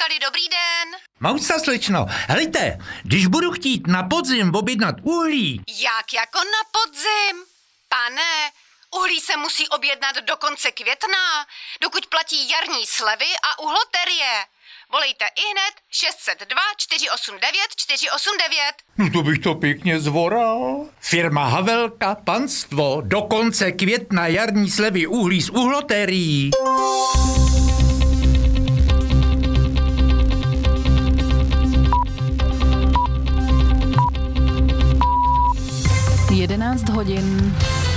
Michali, dobrý den. Mousa, slečno, helejte, když budu chtít na podzim objednat uhlí. Jak jako na podzim? Pane, uhlí se musí objednat do konce května, dokud platí jarní slevy a uhloterie. Volejte ihned 602 489 489. No to bych to pěkně zvoral. Firma Havelka, panstvo, do konce května jarní slevy uhlí s uhlotérií. hodin.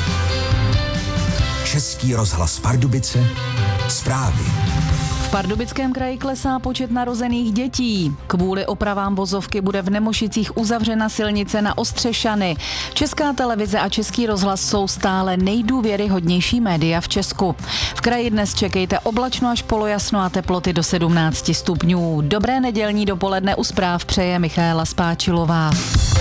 Český rozhlas Pardubice, zprávy. V Pardubickém kraji klesá počet narozených dětí. Kvůli opravám vozovky bude v Nemošicích uzavřena silnice na Ostřešany. Česká televize a Český rozhlas jsou stále nejdůvěryhodnější média v Česku. V kraji dnes čekejte oblačno až polojasno a teploty do 17 stupňů. Dobré nedělní dopoledne u zpráv přeje Michaela Spáčilová.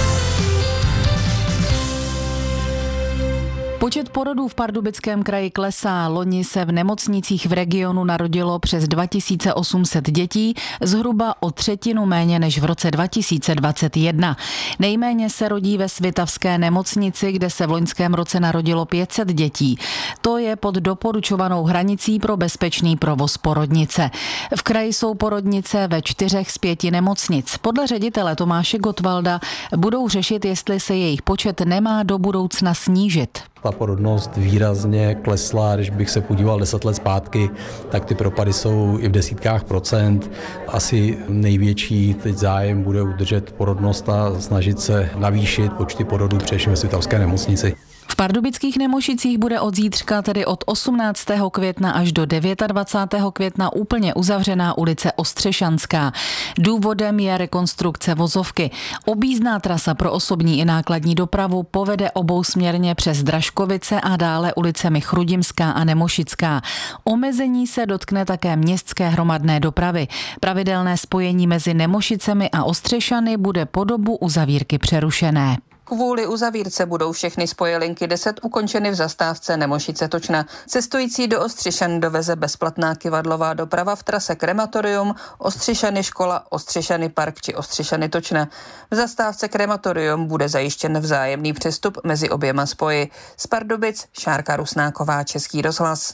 Počet porodů v Pardubickém kraji klesá. Loni se v nemocnicích v regionu narodilo přes 2800 dětí, zhruba o třetinu méně než v roce 2021. Nejméně se rodí ve Svitavské nemocnici, kde se v loňském roce narodilo 500 dětí. To je pod doporučovanou hranicí pro bezpečný provoz porodnice. V kraji jsou porodnice ve 4 z 5 nemocnic. Podle ředitele Tomáše Gottwalda budou řešit, jestli se jejich počet nemá do budoucna snížit. Ta porodnost výrazně klesla, když bych se podíval 10 let zpátky, tak ty propady jsou i v desítkách procent. Asi největší teď zájem bude udržet porodnost a snažit se navýšit počty porodů především ve Svitavské nemocnici. V pardubických Nemošicích bude od zítřka, tedy od 18. května až do 29. května úplně uzavřená ulice Ostřešanská. Důvodem je rekonstrukce vozovky. Objízdná trasa pro osobní i nákladní dopravu povede obousměrně přes Dražkovice a dále ulicemi Chrudimská a Nemošická. Omezení se dotkne také městské hromadné dopravy. Pravidelné spojení mezi Nemošicemi a Ostřešany bude po dobu uzavírky přerušené. Kvůli uzavírce budou všechny spojelinky 10 ukončeny v zastávce Nemošice Točna. Cestující do Ostřešan doveze bezplatná kyvadlová doprava v trase Krematorium, Ostřešany škola, Ostřešany park či Ostřešany Točna. V zastávce Krematorium bude zajištěn vzájemný přestup mezi oběma spoji. Z Pardubic Šárka Rusnáková, Český rozhlas.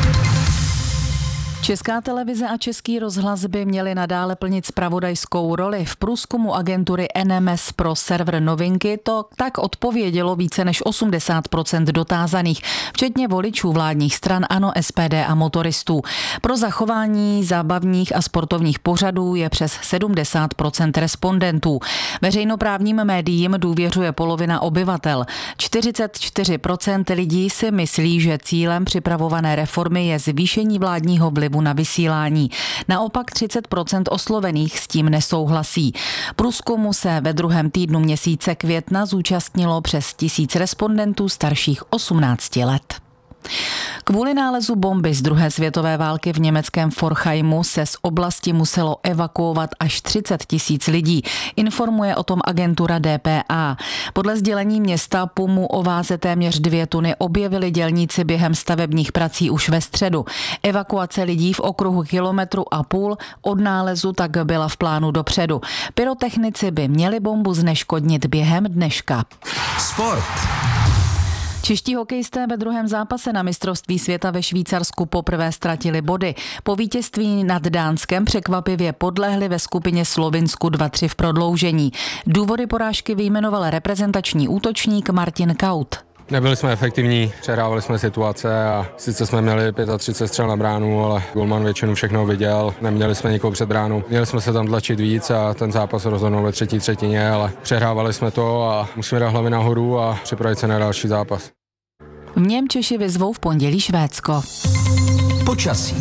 Česká televize a Český rozhlas by měly nadále plnit zpravodajskou roli. V průzkumu agentury NMS pro server Novinky to tak odpovědělo více než 80% dotázaných, včetně voličů vládních stran ANO, SPD a motoristů. Pro zachování zábavních a sportovních pořadů je přes 70% respondentů. Veřejnoprávním médiím důvěřuje polovina obyvatel. 44% lidí si myslí, že cílem připravované reformy je zvýšení vládního vlivu na vysílání. Naopak 30% oslovených s tím nesouhlasí. Průzkumu se ve druhém týdnu měsíce května zúčastnilo přes 1000 respondentů starších 18 let. Kvůli nálezu bomby z druhé světové války v německém Forchheimu se z oblasti muselo evakuovat až 30 000 lidí. Informuje o tom agentura DPA. Podle sdělení města pumu o váze téměř 2 tuny objevili dělníci během stavebních prací už ve středu. Evakuace lidí v okruhu 1,5 kilometru od nálezu tak byla v plánu dopředu. Pyrotechnici by měli bombu zneškodnit během dneška. Sport. Čeští hokejisté ve druhém zápase na mistrovství světa ve Švýcarsku poprvé ztratili body. Po vítězství nad Dánskem překvapivě podlehli ve skupině Slovinsku 2-3 v prodloužení. Důvody porážky vyjmenoval reprezentační útočník Martin Kaut. Nebyli jsme efektivní, přehrávali jsme situace a sice jsme měli 35 střel na bránu, ale golman většinu všechno viděl, neměli jsme nikoho před bránu. Měli jsme se tam tlačit víc a ten zápas rozhodnul ve třetí třetině, ale přehrávali jsme to a musíme dát hlavy nahoru a připravit se na další zápas. V něm Češi vyzvou v pondělí Švédsko. Počasí.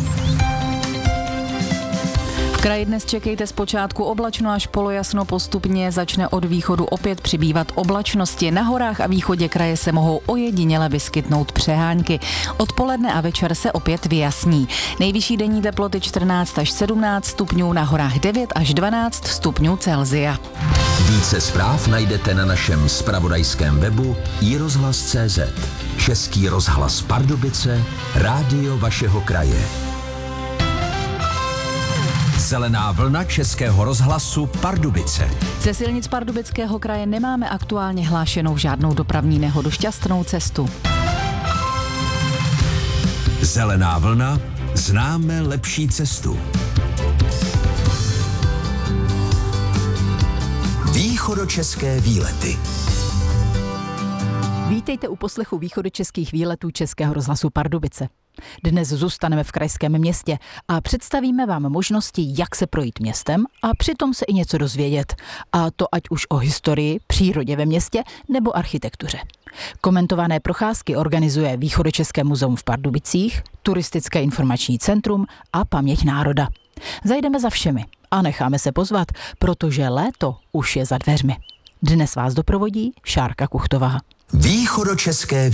V kraji dnes čekejte zpočátku oblačno až polojasno, postupně začne od východu opět přibývat oblačnosti. Na horách a východě kraje se mohou ojediněle vyskytnout přehánky. Odpoledne a večer se opět vyjasní. Nejvyšší denní teploty 14 až 17 stupňů, na horách 9 až 12 stupňů Celsia. Více zpráv najdete na našem zpravodajském webu iRozhlas.cz. Český rozhlas Pardubice, rádio vašeho kraje. Zelená vlna Českého rozhlasu Pardubice. Ze silnic Pardubického kraje nemáme aktuálně hlášenou žádnou dopravní nehodu. Šťastnou cestu. Zelená vlna, známe lepší cestu. Východočeské výlety. Vítejte u poslechu východočeských výletů Českého rozhlasu Pardubice. Dnes zůstaneme v krajském městě a představíme vám možnosti, jak se projít městem a přitom se i něco dozvědět. A to ať už o historii, přírodě ve městě nebo architektuře. Komentované procházky organizuje Východočeské muzeum v Pardubicích, Turistické informační centrum a Paměť národa. Zajdeme za všemi a necháme se pozvat, protože léto už je za dveřmi. Dnes vás doprovodí Šárka Kuchtová. Východočeské